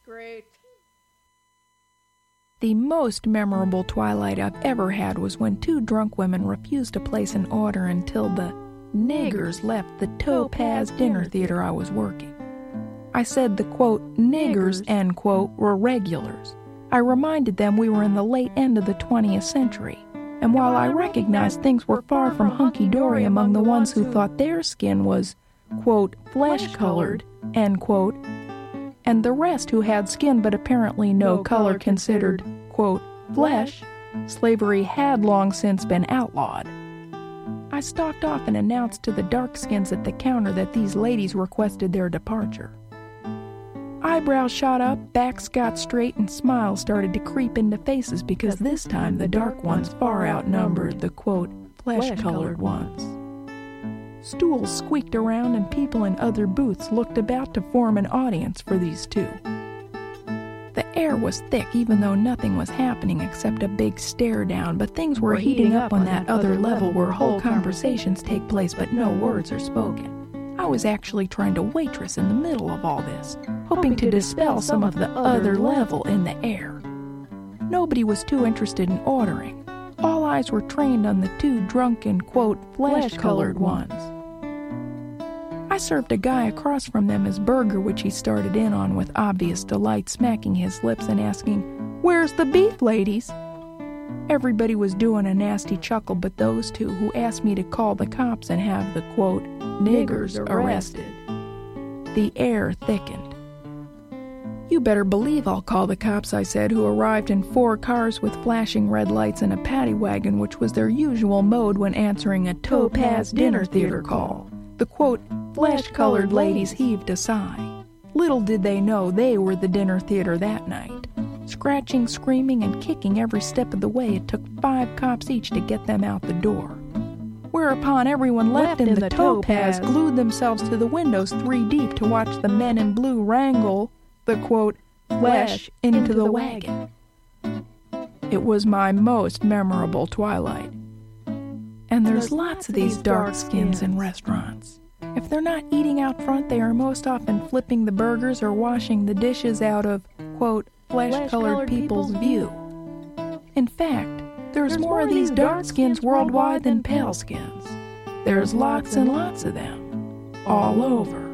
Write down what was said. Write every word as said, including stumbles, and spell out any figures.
Great. The most memorable twilight I've ever had was when two drunk women refused to place an order until the niggers left the Topaz dinner theater I was working. I said the, quote, niggers, end quote, were regulars. I reminded them we were in the late end of the twentieth century, and while I recognized things were far from hunky-dory among the ones who thought their skin was, quote, flesh-colored, end quote, and the rest who had skin but apparently no, no color considered, quote, flesh, slavery had long since been outlawed. I stalked off and announced to the dark-skins at the counter that these ladies requested their departure. Eyebrows shot up, backs got straight, and smiles started to creep into faces because this time the dark ones far outnumbered the, quote, flesh-colored ones. Stools squeaked around and people in other booths looked about to form an audience for these two. The air was thick even though nothing was happening except a big stare down, but things were heating up on that other level where whole conversations take place but no words are spoken. I was actually trying to waitress in the middle of all this, hoping to dispel some of the other level in the air. Nobody was too interested in ordering. All eyes were trained on the two drunken, quote, flesh-colored ones. I served a guy across from them his burger, which he started in on with obvious delight, smacking his lips and asking, "Where's the beef, ladies?" Everybody was doing a nasty chuckle but those two, who asked me to call the cops and have the, quote, niggers arrested. The air thickened. "You better believe I'll call the cops," I said, who arrived in four cars with flashing red lights and a paddy wagon, which was their usual mode when answering a Topaz dinner theater call. The, quote, flesh-colored ladies heaved a sigh. Little did they know they were the dinner theater that night. Scratching, screaming, and kicking every step of the way, it took five cops each to get them out the door. Whereupon everyone left, left in, in the, the Topaz, Topaz glued themselves to the windows three deep to watch the men in blue wrangle the, quote, flesh into, into the, the wagon. It was my most memorable twilight. And there's, there's lots of these dark skins in restaurants. If they're not eating out front, they are most often flipping the burgers or washing the dishes out of, quote, flesh-colored people's view. In fact, there's, there's more of these dark skins worldwide than pale skins. There's lots and lots of them, all over.